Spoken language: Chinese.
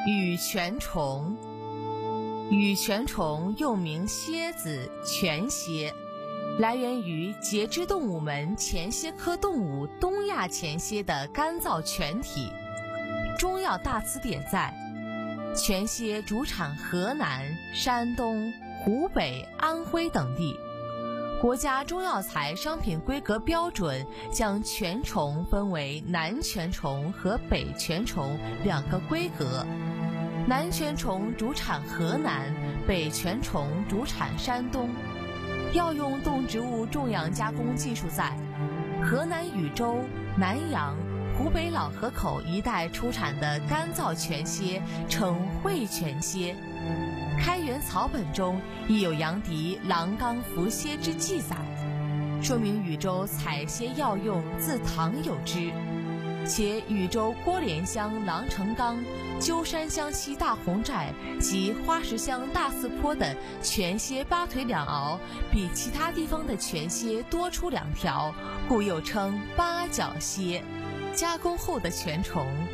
羽泉虫。羽泉虫又名蝎子、泉蝎，来源于节肢动物门前蝎科动物东亚前蝎的干燥泉体。中药大词典载，泉蝎主产河南、山东、湖北、安徽等地。国家中药材商品规格标准将泉虫分为南泉虫和北泉虫两个规格。南泉虫主产河南，北泉虫主产山东。药用动植物种养加工技术在河南禹州、南阳、湖北老河口一带出产的干燥泉蝎称会泉蝎。开元草本中亦有杨迪郎冈伏蝎之记载，说明禹州采蝎药用自唐有之。且禹州郭连乡郎城冈、鸠山乡西大红寨及花石乡大寺坡的泉蝎八腿两螯比其他地方的泉蝎多出2条，故又称八角蝎。加工后的泉虫